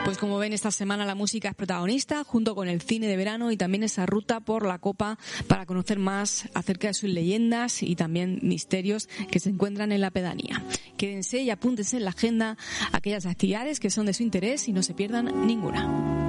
Pues como ven, esta semana la música es protagonista, junto con el cine de verano y también esa ruta por la Copa para conocer más acerca de sus leyendas y también misterios que se encuentran en la pedanía. Quédense y apúntense en la agenda aquellas actividades que son de su interés y no se pierdan ninguna.